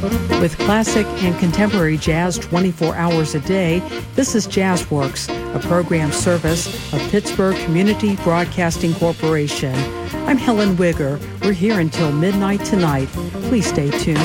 With classic and contemporary jazz 24 hours a day, this is JazzWorks, a program service of Pittsburgh Community Broadcasting Corporation. I'm Helen Wigger. We're here until midnight tonight. Please stay tuned.